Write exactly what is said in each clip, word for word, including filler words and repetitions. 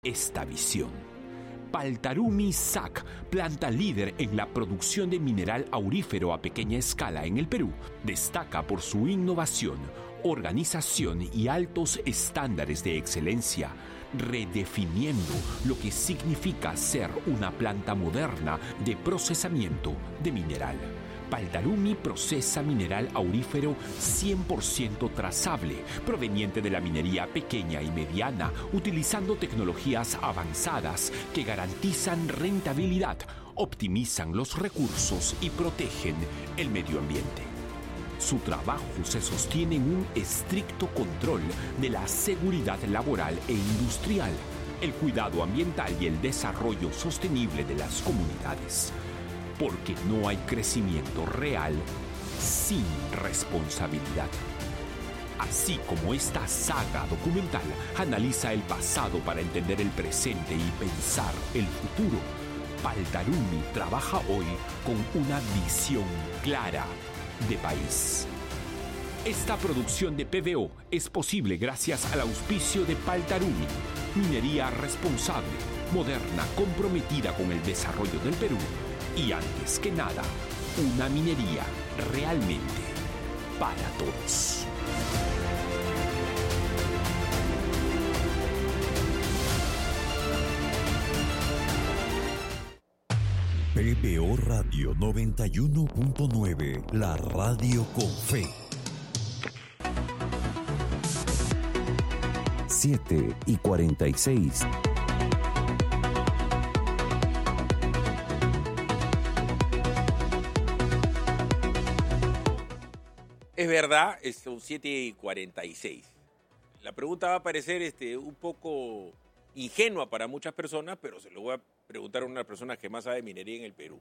esta visión. Paltarumi S A C, planta líder en la producción de mineral aurífero a pequeña escala en el Perú, destaca por su innovación, organización y altos estándares de excelencia, redefiniendo lo que significa ser una planta moderna de procesamiento de mineral. Paltarumi procesa mineral aurífero cien por ciento trazable, proveniente de la minería pequeña y mediana, utilizando tecnologías avanzadas que garantizan rentabilidad, optimizan los recursos y protegen el medio ambiente. Su trabajo se sostiene en un estricto control de la seguridad laboral e industrial, el cuidado ambiental y el desarrollo sostenible de las comunidades. Porque no hay crecimiento real sin responsabilidad. Así como esta saga documental analiza el pasado para entender el presente y pensar el futuro, Paltarumi trabaja hoy con una visión clara de país. Esta producción de P V O es posible gracias al auspicio de Paltarumi, minería responsable, moderna, comprometida con el desarrollo del Perú. Y antes que nada, una minería realmente para todos. P B O Radio noventa y uno punto nueve, la radio con fe. siete y cuarenta y seis. Es verdad, son siete y cuarenta y seis. La pregunta va a parecer este, un poco ingenua para muchas personas, pero se lo voy a preguntar a una persona que más sabe de minería en el Perú.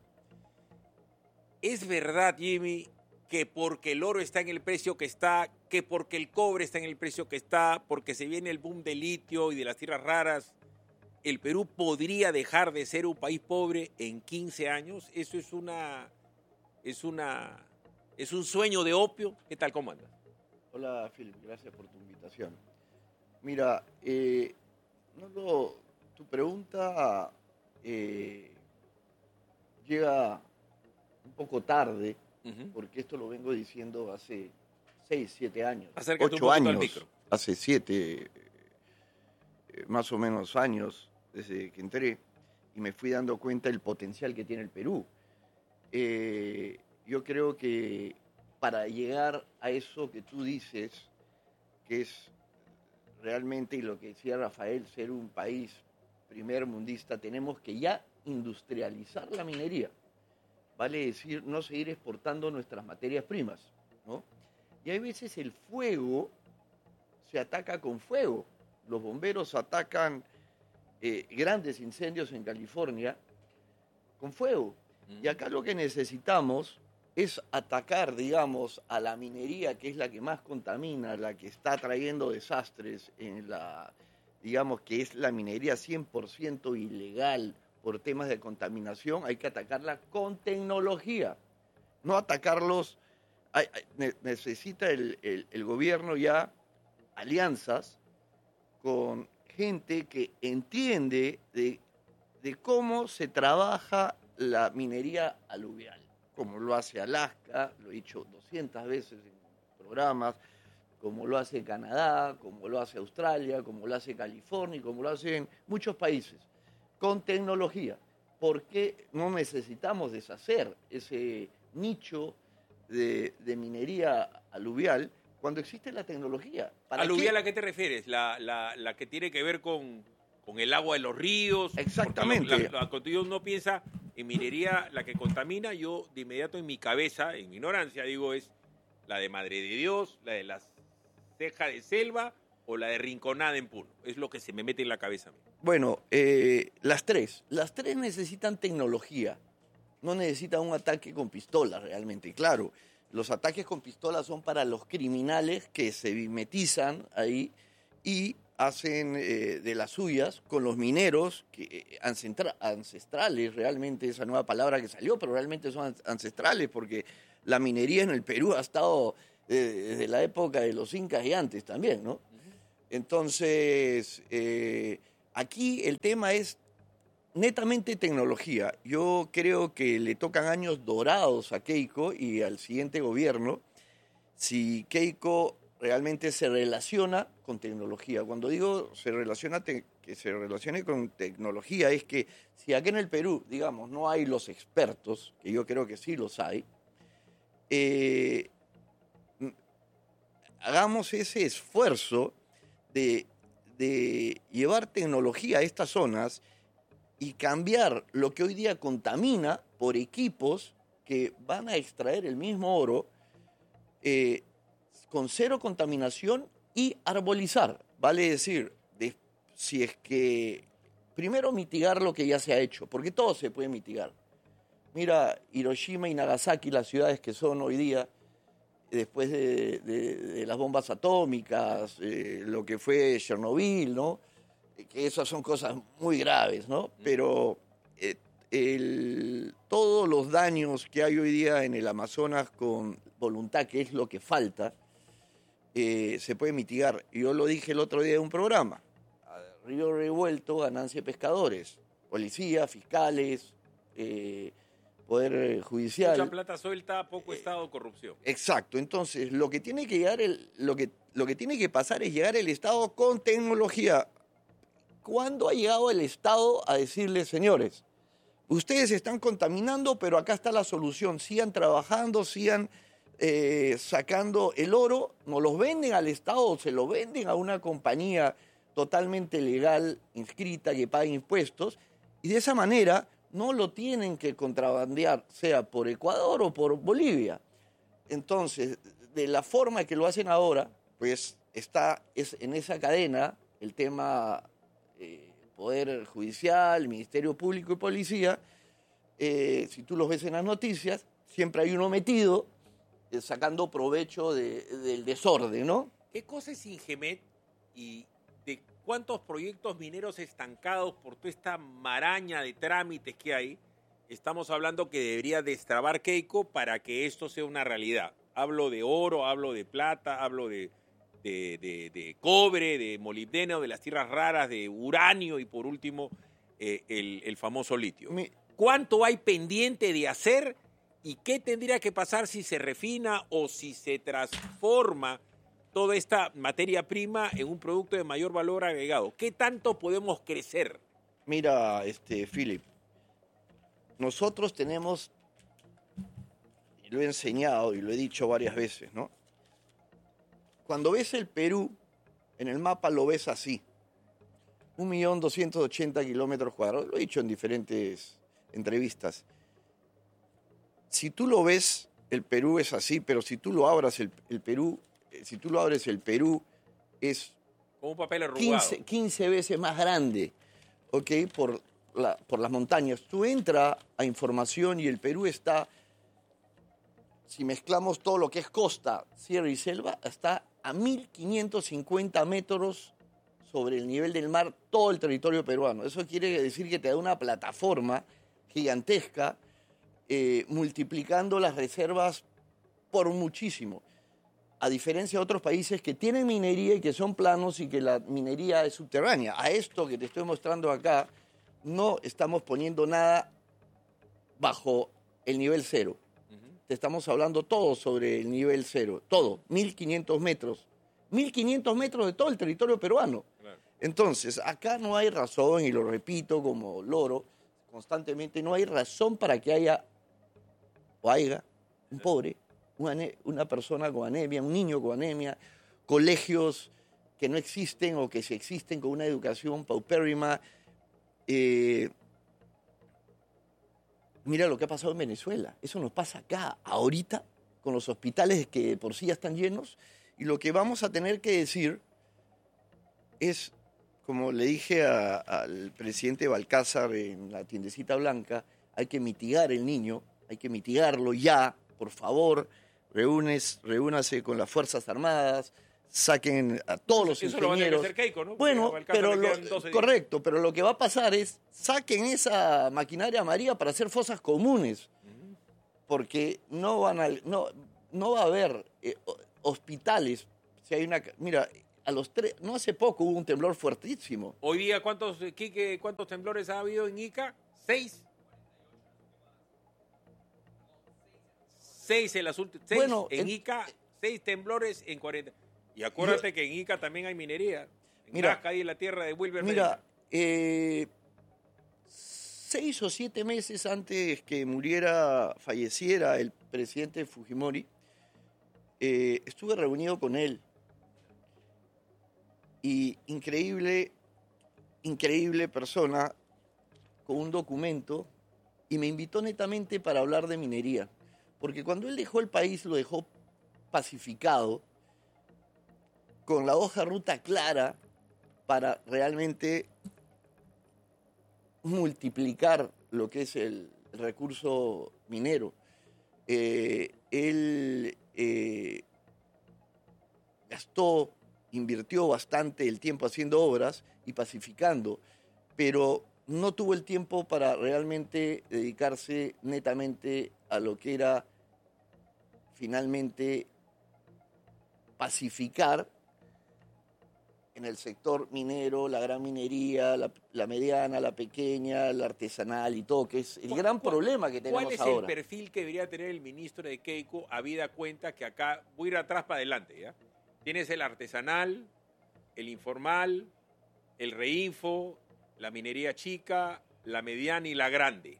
¿Es verdad, Jimmy, que porque el oro está en el precio que está, que porque el cobre está en el precio que está, porque se viene el boom del litio y de las tierras raras, el Perú podría dejar de ser un país pobre en quince años? Eso es una... es una... ¿Es un sueño de opio? ¿Qué tal? ¿Cómo andas? Hola, Philip. Gracias por tu invitación. Mira, eh, no lo, tu pregunta eh, llega un poco tarde, uh-huh. porque esto lo vengo diciendo hace seis, siete años. Acércate ocho un años, al micro. Hace siete, eh, más o menos años desde que entré, y me fui dando cuenta del potencial que tiene el Perú. Eh... Yo creo que para llegar a eso que tú dices, que es realmente, y lo que decía Rafael, ser un país primer mundista, tenemos que ya industrializar la minería. Vale decir, no seguir exportando nuestras materias primas, ¿no? Y hay veces el fuego se ataca con fuego. Los bomberos atacan eh, grandes incendios en California con fuego. Mm. Y acá lo que necesitamos es atacar, digamos, a la minería, que es la que más contamina, la que está trayendo desastres, en la, digamos, que es la minería cien por ciento ilegal por temas de contaminación. Hay que atacarla con tecnología, no atacarlos. Hay, hay, necesita el, el, el gobierno ya alianzas con gente que entiende de, de cómo se trabaja la minería aluvial, como lo hace Alaska, lo he dicho doscientas veces en programas, como lo hace Canadá, como lo hace Australia, como lo hace California, como lo hacen muchos países, con tecnología. ¿Por qué no necesitamos deshacer ese nicho de, de minería aluvial cuando existe la tecnología? ¿Aluvial a qué te refieres? ¿La, la, la que tiene que ver con, con el agua de los ríos? Exactamente. La, la, cuando uno piensa en minería, la que contamina, yo de inmediato en mi cabeza, en mi ignorancia, digo, es la de Madre de Dios, la de la Ceja de Selva o la de Rinconada en Puno. Es lo que se me mete en la cabeza a mí. Bueno, eh, las tres. Las tres necesitan tecnología. No necesitan un ataque con pistolas realmente. Claro, los ataques con pistolas son para los criminales que se mimetizan ahí y hacen eh, de las suyas con los mineros que, eh, ancestra- ancestrales, realmente esa nueva palabra que salió, pero realmente son ancestrales porque la minería en el Perú ha estado eh, desde la época de los incas y antes también, ¿no? Entonces, eh, aquí el tema es netamente tecnología. Yo creo que le tocan años dorados a Keiko y al siguiente gobierno si Keiko realmente se relaciona con tecnología. Cuando digo se relaciona te, que se relacione con tecnología es que si aquí en el Perú, digamos, no hay los expertos, que yo creo que sí los hay, eh, hagamos ese esfuerzo de, de llevar tecnología a estas zonas y cambiar lo que hoy día contamina por equipos que van a extraer el mismo oro eh, con cero contaminación y arbolizar. Vale decir, de, si es que primero mitigar lo que ya se ha hecho, porque todo se puede mitigar. Mira, Hiroshima y Nagasaki, las ciudades que son hoy día, después de, de, de las bombas atómicas, eh, lo que fue Chernobyl, ¿no? Que esas son cosas muy graves, ¿no? Pero eh, el, todos los daños que hay hoy día en el Amazonas con voluntad, que es lo que falta, eh, se puede mitigar. Yo lo dije el otro día en un programa. A río revuelto, ganancia de pescadores, policía, fiscales, eh, poder judicial. Mucha plata suelta, poco Estado, corrupción. Exacto. Entonces, lo que tiene que llegar el, lo que, lo que tiene que pasar es llegar el Estado con tecnología. ¿Cuándo ha llegado el Estado a decirles, señores, ustedes están contaminando, pero acá está la solución, sigan trabajando, sigan eh, sacando el oro, nos los venden al Estado o se lo venden a una compañía totalmente legal, inscrita, que paga impuestos, y de esa manera no lo tienen que contrabandear, sea por Ecuador o por Bolivia? Entonces, de la forma que lo hacen ahora, pues está es en esa cadena el tema eh, Poder Judicial, Ministerio Público y Policía. Eh, si tú los ves en las noticias, siempre hay uno metido eh, sacando provecho de, del desorden, ¿no? ¿Qué cosa es Ingemet y de cuántos proyectos mineros estancados por toda esta maraña de trámites que hay estamos hablando que debería destrabar Keiko para que esto sea una realidad? Hablo de oro, hablo de plata, hablo de, de, de, de cobre, de molibdeno, de las tierras raras, de uranio y por último eh, el, el famoso litio. Mi... ¿Cuánto hay pendiente de hacer y qué tendría que pasar si se refina o si se transforma toda esta materia prima en un producto de mayor valor agregado? ¿Qué tanto podemos crecer? Mira, este, Philip, nosotros tenemos, y lo he enseñado y lo he dicho varias veces, ¿no? Cuando ves el Perú, en el mapa lo ves así, un millón doscientos ochenta kilómetros cuadrados, lo he dicho en diferentes entrevistas. Si tú lo ves, el Perú es así, pero si tú lo abras, el, el Perú, si tú lo abres, el Perú es como un papel arrugado. quince, quince veces más grande, ¿ok? Por, la, por las montañas. Tú entras a información y el Perú está, si mezclamos todo lo que es costa, sierra y selva, está a mil quinientos cincuenta metros sobre el nivel del mar todo el territorio peruano. Eso quiere decir que te da una plataforma gigantesca, eh, multiplicando las reservas por muchísimo. A diferencia de otros países que tienen minería y que son planos y que la minería es subterránea. A esto que te estoy mostrando acá, no estamos poniendo nada bajo el nivel cero. Uh-huh. Te estamos hablando todo sobre el nivel cero, todo, mil quinientos metros. mil quinientos metros de todo el territorio peruano. Claro. Entonces, acá no hay razón, y lo repito como loro, constantemente, no hay razón para que haya o haya un pobre, una, una persona con anemia, un niño con anemia, colegios que no existen o que si existen con una educación paupérrima. Eh, mira lo que ha pasado en Venezuela. Eso nos pasa acá, ahorita, con los hospitales que por sí ya están llenos. Y lo que vamos a tener que decir es, como le dije a, al presidente Balcázar en la tiendecita blanca, hay que mitigar el niño, hay que mitigarlo ya, por favor, reúnes, reúnase con las Fuerzas Armadas, saquen a todos los eso ingenieros. Lo va a Keiko, ¿no? Bueno, pero lo, correcto, pero lo que va a pasar es, saquen esa maquinaria amarilla para hacer fosas comunes, uh-huh. porque no van a, no, no va a haber eh, hospitales. Si hay una, mira, a los tres, no hace poco hubo un temblor fuertísimo. Hoy día, ¿cuántos, Quique, cuántos temblores ha habido en Ica? ¿Seis? Seis en las últimas. Seis Bueno, en en- Ica, seis temblores en cuarenta. Y acuérdate Yo- que en Ica también hay minería. En Mira, Nazca, ahí en la tierra de Wilber. Mira, eh, seis o siete meses antes que muriera, falleciera el presidente Fujimori, eh, estuve reunido con él. Y increíble, increíble persona, con un documento, y me invitó netamente para hablar de minería. Porque cuando él dejó el país, lo dejó pacificado, con la hoja de ruta clara para realmente multiplicar lo que es el recurso minero. Eh, él eh, gastó, invirtió bastante el tiempo haciendo obras y pacificando, pero no tuvo el tiempo para realmente dedicarse netamente a lo que era finalmente pacificar en el sector minero, la gran minería, la, la mediana, la pequeña, la artesanal y todo, que es el ¿Cuál- gran cuál- problema que tenemos ¿Cuál es ahora. el perfil que debería tener el ministro de Keiko, habida cuenta que acá, voy a ir atrás para adelante, ¿ya? Tienes el artesanal, el informal, el reinfo, la minería chica, la mediana y la grande.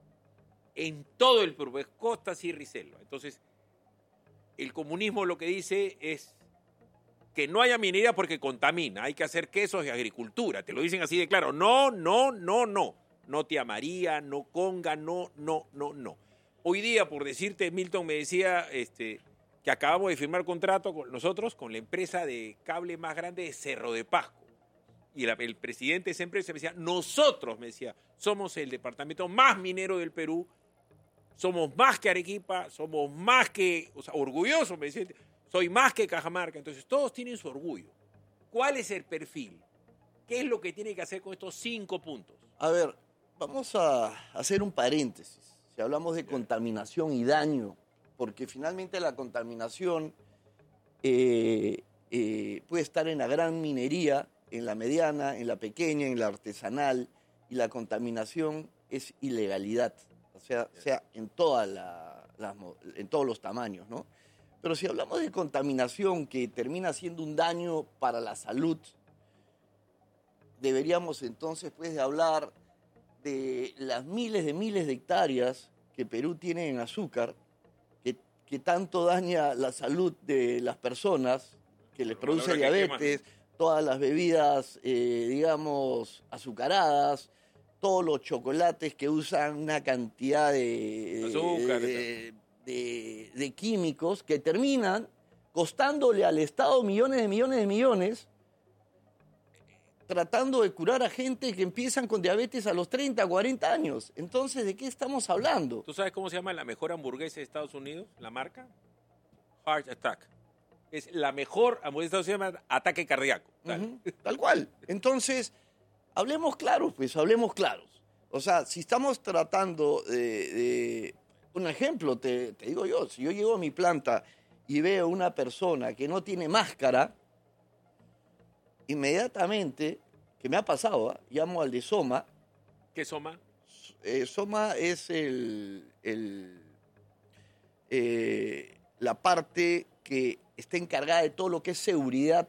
En todo el Perú, es costa, sierra y selva. Entonces, el comunismo lo que dice es que no haya minería porque contamina, hay que hacer quesos y agricultura, te lo dicen así de claro. No, no, no, no. No Tía María, no Conga, no, no, no, no. Hoy día, por decirte, Milton me decía este, que acabamos de firmar contrato con nosotros, con la empresa de cable más grande de Cerro de Pasco. Y el, el presidente de esa empresa me decía, nosotros, me decía, somos el departamento más minero del Perú, somos más que Arequipa, somos más que, o sea, orgullosos, me decía, soy más que Cajamarca. Entonces, todos tienen su orgullo. ¿Cuál es el perfil? ¿Qué es lo que tiene que hacer con estos cinco puntos? A ver, vamos a hacer un paréntesis. Si hablamos de contaminación y daño, porque finalmente la contaminación eh, eh, puede estar en la gran minería, en la mediana, en la pequeña, en la artesanal, y la contaminación es ilegalidad, o sea, sea en, toda la, las mo- en todos los tamaños, ¿no? Pero si hablamos de contaminación que termina siendo un daño para la salud, deberíamos entonces pues de hablar de las miles de miles de hectáreas que Perú tiene en azúcar, que, que tanto daña la salud de las personas, que les Pero produce la verdad que diabetes, todas las bebidas, eh, digamos, azucaradas, todos los chocolates que usan una cantidad de, Azúcar, de, de- de químicos que terminan costándole al Estado millones de millones de millones, tratando de curar a gente que empiezan con diabetes a los treinta, cuarenta años. Entonces, ¿de qué estamos hablando? ¿Tú sabes cómo se llama la mejor hamburguesa de Estados Unidos? ¿La marca? Heart Attack. Es la mejor hamburguesa de Estados Unidos, se llama ataque cardíaco. Tal. Ujú, tal cual. Entonces, hablemos claros, pues, hablemos claros. O sea, si estamos tratando de... de- un ejemplo, te, te digo yo, si yo llego a mi planta y veo una persona que no tiene máscara, inmediatamente, que me ha pasado, ¿ah? Llamo al de Soma. ¿Qué Soma? Eh, Soma es el, el, eh, la parte que está encargada de todo lo que es seguridad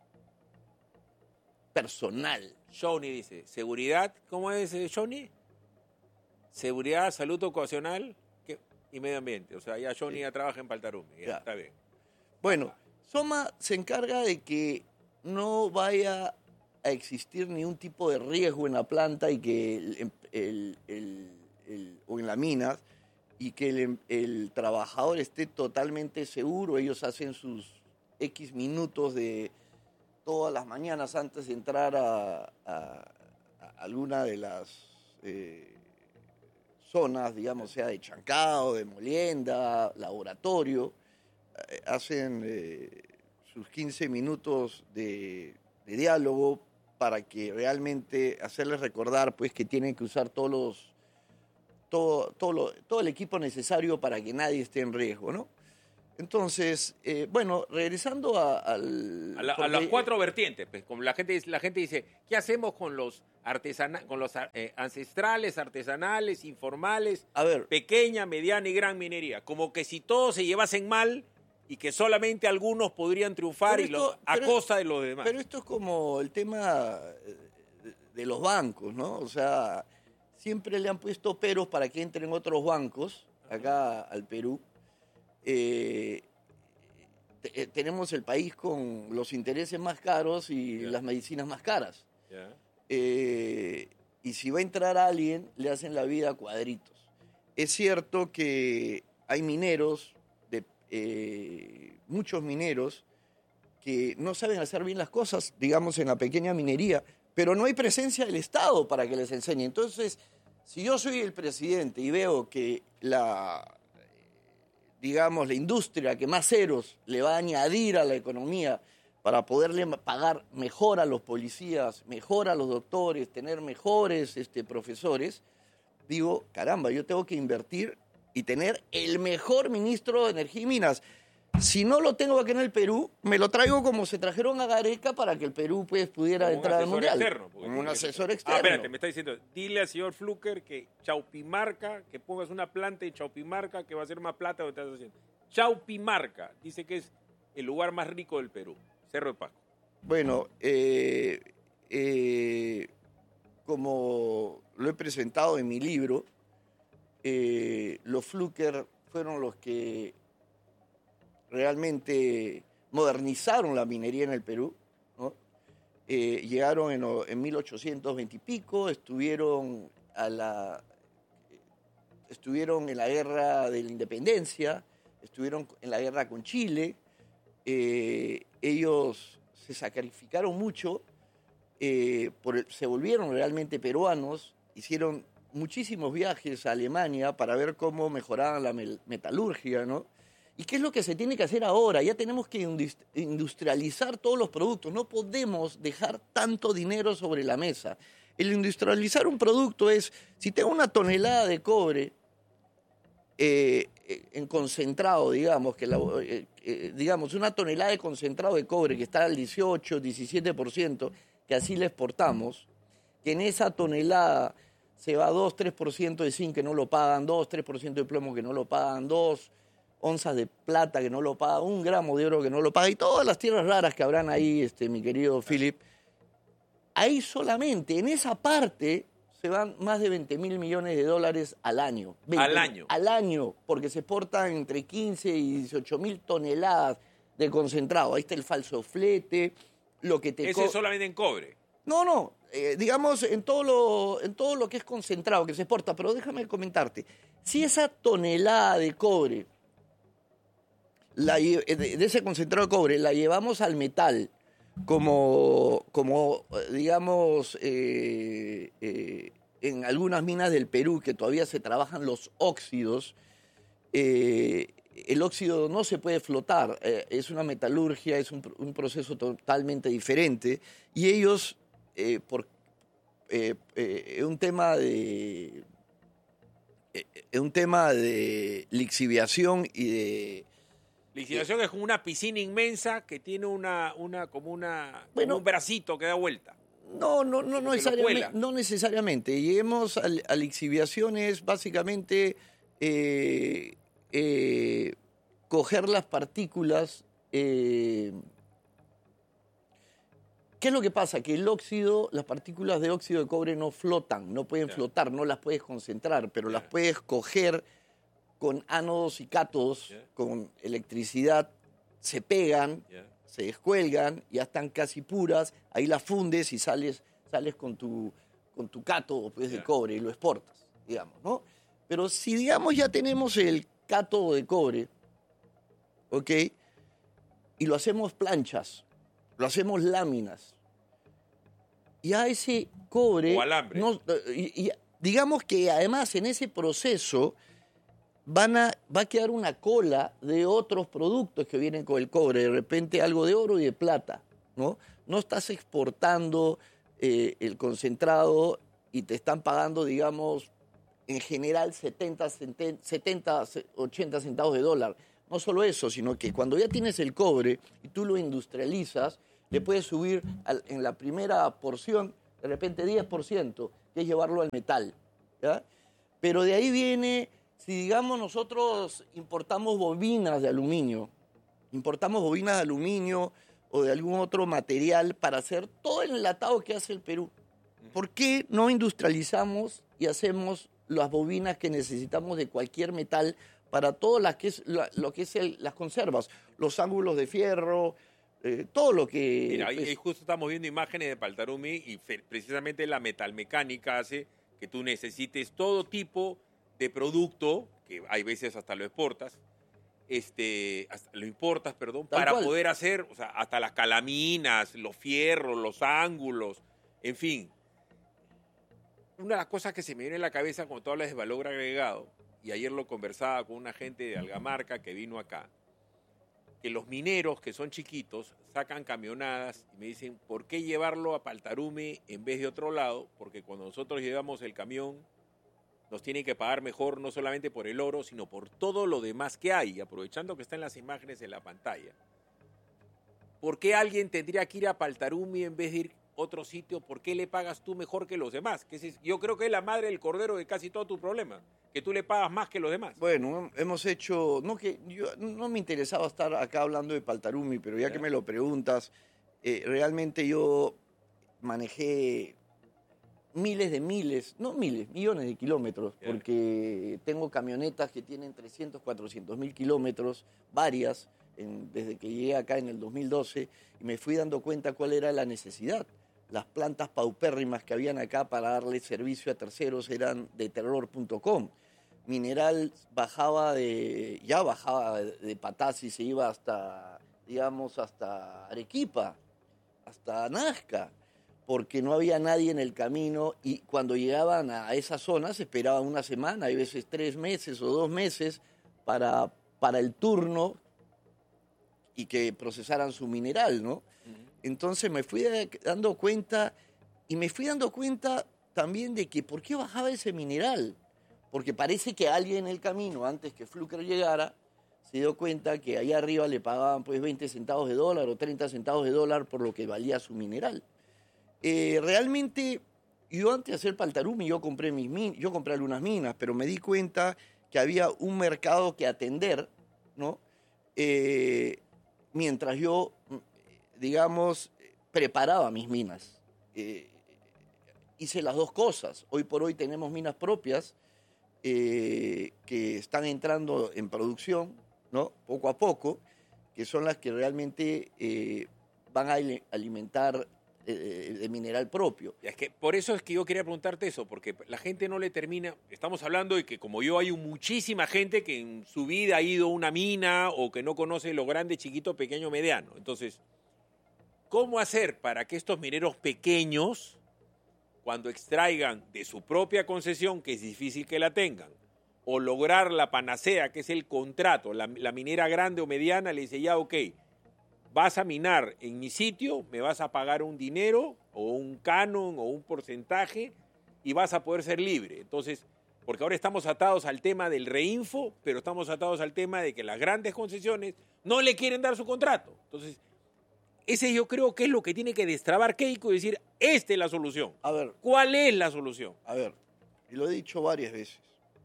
personal. Johnny dice, seguridad, ¿cómo es eh, Johnny? Seguridad, salud ocupacional ¿qué? Y medio ambiente. O sea, ya Johnny ya trabaja en Paltarume, ya, Ya. está bien. Bueno, Soma se encarga de que no vaya a existir ningún tipo de riesgo en la planta y que el, el- el- el- o en la mina y que el, el trabajador esté totalmente seguro. Ellos hacen sus X minutos de todas las mañanas antes de entrar a, a- a alguna de las eh, zonas, digamos, sea de chancado, de molienda, laboratorio. Eh, hacen eh, sus quince minutos de, de diálogo para que realmente hacerles recordar pues que tienen que usar todos los todo, todo, lo- todo el equipo necesario para que nadie esté en riesgo, ¿no? Entonces, eh, bueno, regresando a, al... A, la, a las cuatro vertientes, pues, como la gente, la gente dice, ¿qué hacemos con los artesana, con los eh, ancestrales, artesanales, informales, a ver, pequeña, mediana y gran minería? Como que si todos se llevasen mal y que solamente algunos podrían triunfar y esto, los, a pero, costa de los demás. Pero esto es como el tema de los bancos, ¿no? O sea, siempre le han puesto peros para que entren otros bancos acá al Perú. Eh, te, tenemos el país con los intereses más caros y yeah. las medicinas más caras. Yeah. Eh, y si va a entrar alguien, le hacen la vida a cuadritos. Es cierto que hay mineros, de, eh, muchos mineros, que no saben hacer bien las cosas, digamos, en la pequeña minería, pero no hay presencia del Estado para que les enseñe. Entonces, si yo soy el presidente y veo que la... digamos, la industria que más ceros le va a añadir a la economía para poderle pagar mejor a los policías, mejor a los doctores, tener mejores este, profesores, digo, caramba, yo tengo que invertir y tener el mejor ministro de Energía y Minas. Si no lo tengo aquí en el Perú, me lo traigo como se trajeron a Gareca para que el Perú pues, pudiera como entrar al Mundial. Externo, como un asesor Ah, externo. espérate, me está diciendo, dile al señor Fluker que Chaupimarca, que pongas una planta en Chaupimarca que va a ser más plata de lo que estás haciendo. Chaupimarca, dice que es el lugar más rico del Perú, Cerro de Pasco. Bueno, eh, eh, como lo he presentado en mi libro, eh, los Fluker fueron los que realmente modernizaron la minería en el Perú, ¿no? Eh, llegaron en, en mil ochocientos veinte y pico, estuvieron, a la, estuvieron en la guerra de la independencia, estuvieron en la guerra con Chile, eh, ellos se sacrificaron mucho, eh, por el, se volvieron realmente peruanos, hicieron muchísimos viajes a Alemania para ver cómo mejoraban la metalurgia, ¿no? ¿Y qué es lo que se tiene que hacer ahora? Ya tenemos que industrializar todos los productos. No podemos dejar tanto dinero sobre la mesa. El industrializar un producto es, si tengo una tonelada de cobre eh, en concentrado, digamos, que la, eh, eh, digamos, una tonelada de concentrado de cobre que está al dieciocho, diecisiete por ciento, que así le exportamos, que en esa tonelada se va dos, tres por ciento de zinc que no lo pagan, dos, tres por ciento de plomo que no lo pagan, dos onzas de plata que no lo paga, un gramo de oro que no lo paga, y todas las tierras raras que habrán ahí, este, mi querido Philip. Ahí solamente, en esa parte, se van más de veinte mil millones de dólares al año. veinte, al año. Al año, porque se exportan entre quince y dieciocho mil toneladas de concentrado. Ahí está el falso flete, lo que te... Ese es solamente en cobre. No, no, eh, digamos en todo, lo, en todo lo que es concentrado, que se exporta, pero déjame comentarte. Si esa tonelada de cobre, la, de, de ese concentrado de cobre, la llevamos al metal, como, como digamos, eh, eh, en algunas minas del Perú que todavía se trabajan los óxidos, eh, el óxido no se puede flotar, eh, es una metalurgia, es un, un proceso totalmente diferente, y ellos, eh, por eh, eh, un tema de eh, un tema de lixiviación y de lixiviación es como una piscina inmensa que tiene una, una como una bueno, como un bracito que da vuelta. No, no, no, no, necesariamente, no necesariamente. Lleguemos a, a lixiviación es básicamente eh, eh, coger las partículas. Eh, ¿Qué es lo que pasa? Que el óxido, las partículas de óxido de cobre no flotan, no pueden yeah. flotar, no las puedes concentrar, pero yeah. las puedes coger con ánodos y cátodos, yeah. con electricidad, se pegan, yeah. se descuelgan, ya están casi puras, ahí las fundes y sales, sales con tu, con tu cátodo pues, yeah. de cobre y lo exportas, digamos, ¿no? Pero si, digamos, ya tenemos el cátodo de cobre, ¿ok? Y lo hacemos planchas, lo hacemos láminas, ya ese cobre... O alambre. No, y, y, digamos que además en ese proceso van a, va a quedar una cola de otros productos que vienen con el cobre, de repente algo de oro y de plata, ¿no? No estás exportando eh, el concentrado y te están pagando, digamos, en general setenta, ochenta centavos de dólar. no solo eso, sino que cuando ya tienes el cobre y tú lo industrializas, le puedes subir al, en la primera porción, de repente diez por ciento, que es llevarlo al metal, ¿ya? Pero de ahí viene, si digamos nosotros importamos bobinas de aluminio, importamos bobinas de aluminio o de algún otro material para hacer todo el enlatado que hace el Perú, ¿por qué no industrializamos y hacemos las bobinas que necesitamos de cualquier metal para todo las que es, la, lo que es el, las conservas, los ángulos de fierro, eh, todo lo que... Mira, ahí, pues, ahí justo estamos viendo imágenes de Paltarumi y fe, precisamente la metalmecánica hace que tú necesites todo tipo de producto, que hay veces hasta lo exportas, este, hasta lo importas, perdón, Tal para cual. poder hacer, o sea, hasta las calaminas, los fierros, los ángulos, en fin. Una de las cosas que se me viene en la cabeza cuando tú hablas de valor agregado, y ayer lo conversaba con una gente de Algamarca que vino acá, que los mineros que son chiquitos sacan camionadas y me dicen, ¿por qué llevarlo a Paltarume en vez de otro lado? Porque cuando nosotros llevamos el camión, nos tienen que pagar mejor no solamente por el oro, sino por todo lo demás que hay, aprovechando que están las imágenes en la pantalla. ¿Por qué alguien tendría que ir a Paltarume en vez de ir a otro sitio? ¿Por qué le pagas tú mejor que los demás? Que es, yo creo que es la madre del cordero de casi todo tu problema, que tú le pagas más que los demás. Bueno, hemos hecho, no que yo no me interesaba estar acá hablando de Paltarumi, pero ya Ya. que me lo preguntas, eh, realmente yo manejé miles de miles, no miles, millones de kilómetros, Ya. porque tengo camionetas que tienen trescientos, cuatrocientos mil kilómetros, varias, en- desde que llegué acá en el dos mil doce, y me fui dando cuenta cuál era la necesidad. Las plantas paupérrimas que habían acá para darle servicio a terceros eran de terror punto com. Mineral bajaba de, ya bajaba de, de Patás y se iba hasta, digamos, hasta Arequipa, hasta Nazca, porque no había nadie en el camino y cuando llegaban a esas zonas esperaban una semana, hay veces tres meses o dos meses para, para el turno y que procesaran su mineral, ¿no? Entonces me fui dando cuenta y me fui dando cuenta también de que ¿por qué bajaba ese mineral? Porque parece que alguien en el camino, antes que Fluker llegara, se dio cuenta que ahí arriba le pagaban pues veinte centavos de dólar o treinta centavos de dólar por lo que valía su mineral. Eh, realmente, yo antes de hacer Paltarumi, yo compré, mis min- yo compré algunas minas, pero me di cuenta que había un mercado que atender, ¿no? Eh, mientras yo, digamos, preparaba mis minas. Eh, hice las dos cosas. Hoy por hoy tenemos minas propias eh, que están entrando en producción, ¿no? Poco a poco, que son las que realmente eh, van a ali- alimentar eh, de mineral propio. Es que por eso es que yo quería preguntarte eso, porque la gente no le termina. Estamos hablando de que como yo hay muchísima gente que en su vida ha ido a una mina o que no conoce lo grande, chiquito, pequeño, mediano. Entonces, ¿cómo hacer para que estos mineros pequeños, cuando extraigan de su propia concesión, que es difícil que la tengan, o lograr la panacea, que es el contrato, la, la minera grande o mediana le dice, ya, ok, vas a minar en mi sitio, me vas a pagar un dinero o un canon o un porcentaje y vas a poder ser libre? Entonces, porque ahora estamos atados al tema del reinfo, pero estamos atados al tema de que las grandes concesiones no le quieren dar su contrato. Entonces, ese yo creo que es lo que tiene que destrabar Keiko y decir, esta es la solución. A ver, ¿Cuál es la solución? A ver, y lo he dicho varias veces.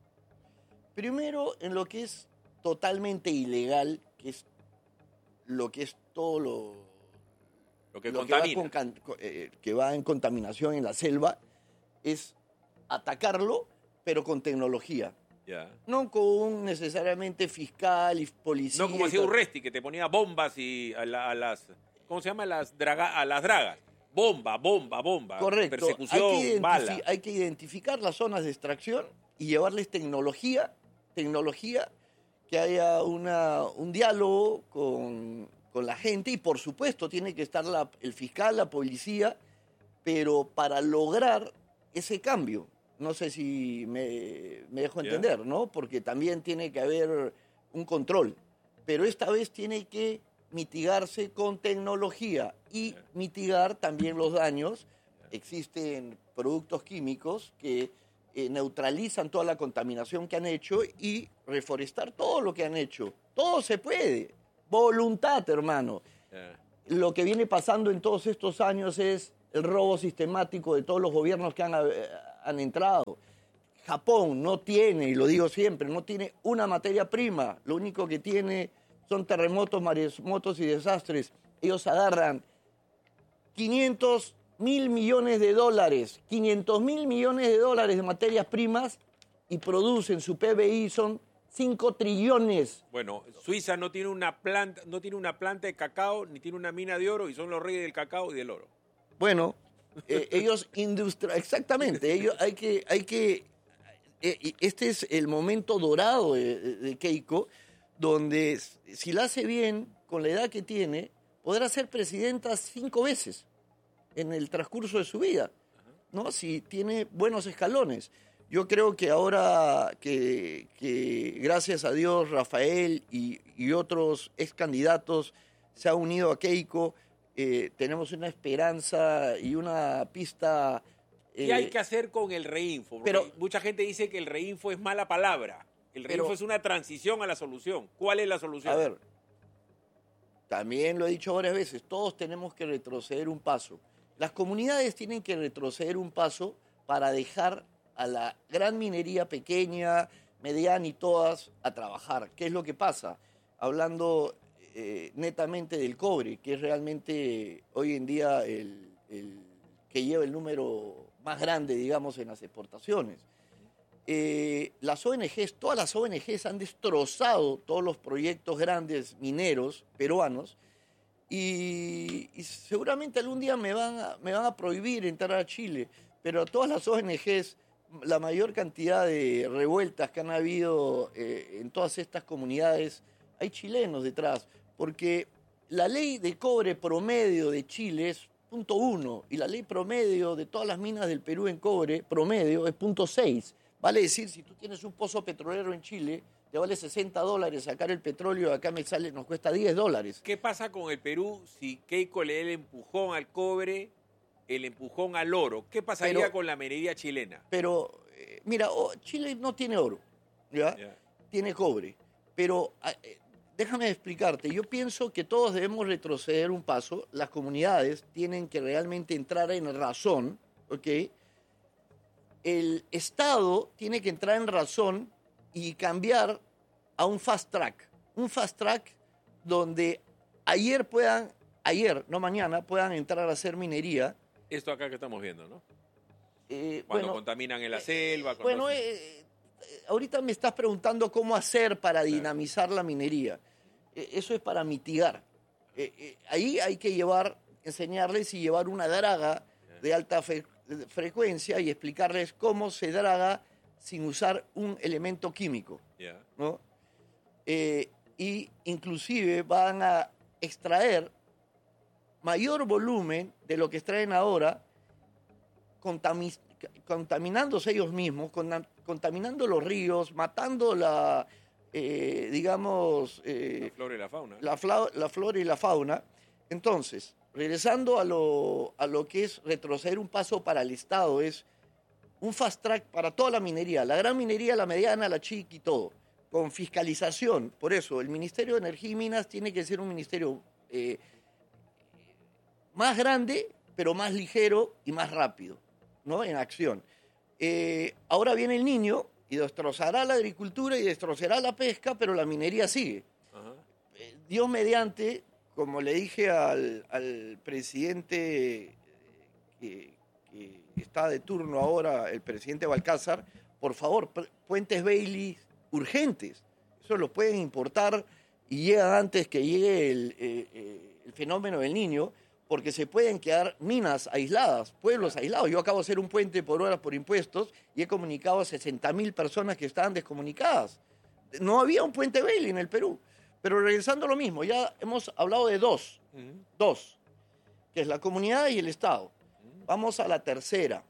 Primero, en lo que es totalmente ilegal, que es lo que es todo lo, Lo que lo que, va contamina. con can- co- eh, que va en contaminación en la selva, es atacarlo, pero con tecnología. Ya. No con necesariamente fiscal y policía. No como y hacía tal. Urresti, que te ponía bombas y a, la- a las, ¿cómo se llama? Las draga, a las dragas. Bomba, bomba, bomba. Correcto. Persecución, hay, que identifi- bala. hay que identificar las zonas de extracción y llevarles tecnología, tecnología que haya una, un diálogo con, con la gente y por supuesto tiene que estar la- el fiscal, la policía, pero para lograr ese cambio, no sé si me, me dejo Ya. entender, ¿no? Porque también tiene que haber un control, pero esta vez tiene que mitigarse con tecnología y mitigar también los daños. Existen productos químicos que eh, neutralizan toda la contaminación que han hecho y reforestar todo lo que han hecho. Todo se puede. Voluntad, hermano. Yeah. Lo que viene pasando en todos estos años es el robo sistemático de todos los gobiernos que han, eh, han entrado. Japón no tiene, y lo digo siempre, no tiene una materia prima. Lo único que tiene son terremotos, maremotos y desastres. Ellos agarran quinientos mil millones de dólares, quinientos mil millones de dólares de materias primas y producen, su P B I son cinco trillones. Bueno, Suiza no tiene una planta, no tiene una planta de cacao, ni tiene una mina de oro, y son los reyes del cacao y del oro. Bueno, eh, ellos industria, exactamente, ellos hay que, hay que, eh, este es el momento dorado de, de Keiko, donde si la hace bien, con la edad que tiene, podrá ser presidenta cinco veces en el transcurso de su vida, ¿no? Si tiene buenos escalones. Yo creo que ahora que, que gracias a Dios, Rafael y, y otros ex candidatos se han unido a Keiko, eh, tenemos una esperanza y una pista. Eh, ¿Qué hay que hacer con el reinfo? Porque pero, mucha gente dice que el reinfo es mala palabra. El reinfo pero, es una transición a la solución. ¿Cuál es la solución? A ver, también lo he dicho varias veces, todos tenemos que retroceder un paso. Las comunidades tienen que retroceder un paso para dejar a la gran minería pequeña, mediana y todas a trabajar. ¿Qué es lo que pasa? Hablando eh, netamente del cobre, que es realmente hoy en día el, el que lleva el número más grande, digamos, en las exportaciones. Eh, las O N Ges, todas las O N Ges han destrozado todos los proyectos grandes mineros peruanos y, y seguramente algún día me van, a, me van a prohibir entrar a Chile, pero todas las O N Ges, la mayor cantidad de revueltas que han habido eh, en todas estas comunidades, hay chilenos detrás, porque la ley de cobre promedio de Chile es punto uno y la ley promedio de todas las minas del Perú en cobre promedio es punto seis. Vale decir, si tú tienes un pozo petrolero en Chile, te vale sesenta dólares sacar el petróleo, acá me sale, nos cuesta diez dólares. ¿Qué pasa con el Perú si Keiko le da el empujón al cobre, el empujón al oro? ¿Qué pasaría pero, con la minería chilena? Pero, eh, mira, oh, Chile no tiene oro, ¿ya? Yeah. Tiene cobre. Pero eh, déjame explicarte, yo pienso que todos debemos retroceder un paso, las comunidades tienen que realmente entrar en razón, ¿ok? El Estado tiene que entrar en razón y cambiar a un fast track. Un fast track donde ayer puedan, ayer, no mañana, puedan entrar a hacer minería. Esto acá que estamos viendo, ¿no? Eh, Cuando bueno, contaminan en la selva. Bueno, eh, ahorita me estás preguntando cómo hacer para dinamizar claro. la minería. Eh, eso es para mitigar. Eh, eh, ahí hay que llevar, enseñarles y llevar una draga de alta fe frecuencia y explicarles cómo se draga sin usar un elemento químico, yeah. ¿no? Eh, y inclusive van a extraer mayor volumen de lo que extraen ahora, contami contaminándose ellos mismos, con contaminando los ríos, matando la, eh, digamos... Eh, la flora y la fauna. La, la flora y la fauna. Entonces, regresando a lo, a lo que es retroceder un paso para el Estado, es un fast track para toda la minería, la gran minería, la mediana, la chica y todo, con fiscalización. Por eso, el Ministerio de Energía y Minas tiene que ser un ministerio eh, más grande, pero más ligero y más rápido, ¿no? En acción. Eh, ahora viene el niño y destrozará la agricultura y destrozará la pesca, pero la minería sigue. Uh-huh. eh, Dios mediante... Como le dije al, al presidente que, que está de turno ahora, el presidente Balcázar, por favor, puentes Bailey urgentes. Eso lo pueden importar y llegan antes que llegue el, eh, el fenómeno del Niño, porque se pueden quedar minas aisladas, pueblos aislados. Yo acabo de hacer un puente por horas por impuestos y he comunicado a sesenta mil personas que estaban descomunicadas. No había un puente Bailey en el Perú. Pero regresando a lo mismo, ya hemos hablado de dos, uh-huh. dos, que es la comunidad y el Estado. Uh-huh. Vamos a la tercera,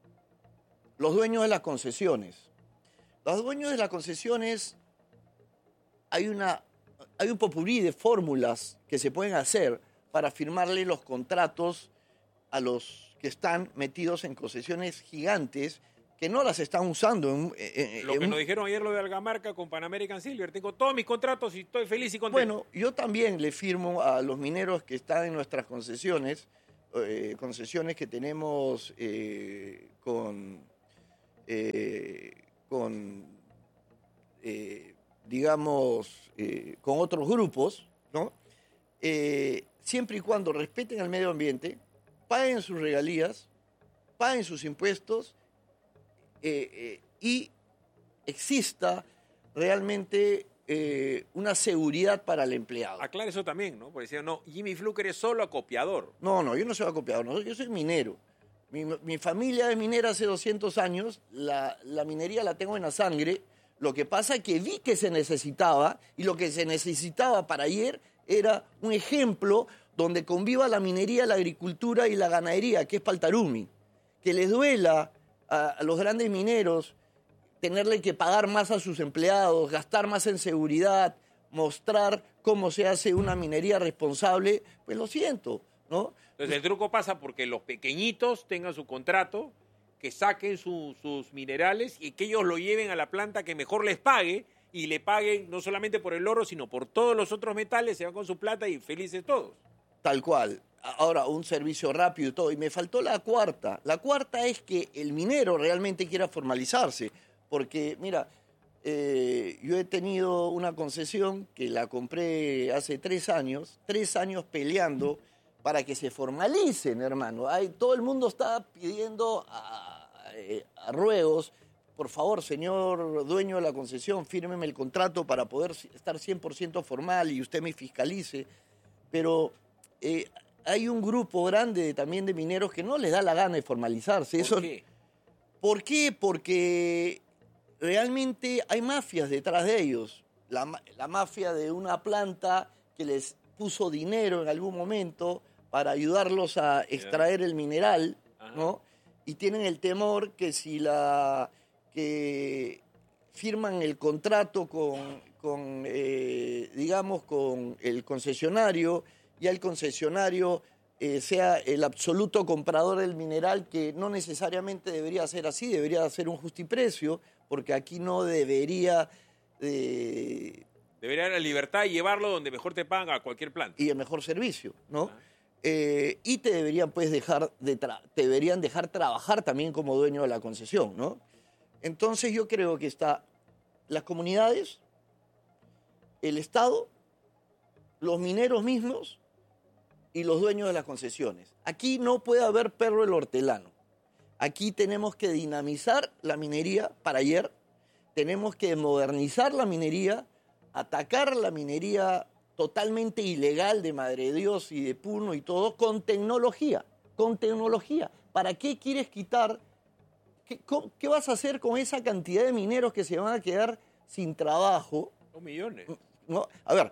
los dueños de las concesiones. Los dueños de las concesiones, hay, una, hay un popurrí de fórmulas que se pueden hacer para firmarle los contratos a los que están metidos en concesiones gigantes que no las están usando. En, en, Lo que en, nos dijeron ayer lo de Algamarca con Pan American Silver. Tengo todos mis contratos y estoy feliz y contento. Bueno, yo también le firmo a los mineros que están en nuestras concesiones, eh, concesiones que tenemos eh, con, eh, con eh, digamos, eh, con otros grupos, ¿no? Eh, siempre y cuando respeten al medio ambiente, paguen sus regalías, paguen sus impuestos eh, eh, y exista realmente eh, una seguridad para el empleado. Aclara eso también, ¿no? Porque decían, no, Jimmy Fluker es solo acopiador. No, no, yo no soy acopiador, no, yo soy minero. Mi, mi familia es minera hace doscientos años, la, la minería la tengo en la sangre. Lo que pasa es que vi que se necesitaba, y lo que se necesitaba para ayer era un ejemplo donde conviva la minería, la agricultura y la ganadería, que es Paltarumi. Que les duela a, a los grandes mineros tenerle que pagar más a sus empleados, gastar más en seguridad, mostrar cómo se hace una minería responsable, pues lo siento, ¿no? Entonces el truco pasa porque los pequeñitos tengan su contrato, que saquen su, sus minerales y que ellos lo lleven a la planta que mejor les pague y le paguen no solamente por el oro, sino por todos los otros metales, se van con su plata y felices todos. Tal cual. Ahora, un servicio rápido y todo. Y me faltó la cuarta. La cuarta es que el minero realmente quiera formalizarse. Porque, mira, eh, yo he tenido una concesión que la compré hace tres años, tres años peleando para que se formalicen, hermano. Hay, todo el mundo está pidiendo a, a, a ruegos, por favor, señor dueño de la concesión, fírmeme el contrato para poder estar cien por ciento formal y usted me fiscalice. Pero eh, hay un grupo grande también de mineros que no les da la gana de formalizarse. ¿Por Eso, qué? ¿Por qué? Porque realmente hay mafias detrás de ellos. La, la mafia de una planta que les puso dinero en algún momento para ayudarlos a extraer el mineral, ¿no? Y tienen el temor que si la que firman el contrato con, con eh, digamos, con el concesionario, ya el concesionario eh, sea el absoluto comprador del mineral, que no necesariamente debería ser así, debería ser un justiprecio, porque aquí no debería de... Debería haber la libertad de llevarlo donde mejor te pagan a cualquier planta. Y el mejor servicio, ¿no? Ah. Eh, y te deberían, pues, dejar de tra- te deberían dejar trabajar también como dueño de la concesión, ¿no? Entonces yo creo que está las comunidades, el Estado, los mineros mismos y los dueños de las concesiones. Aquí no puede haber perro el hortelano. Aquí tenemos que dinamizar la minería para ayer, tenemos que modernizar la minería, atacar la minería totalmente ilegal de Madre de Dios y de Puno y todo, con tecnología, con tecnología. ¿Para qué quieres quitar? ¿Qué, qué vas a hacer con esa cantidad de mineros que se van a quedar sin trabajo? Dos millones. ¿No? A ver,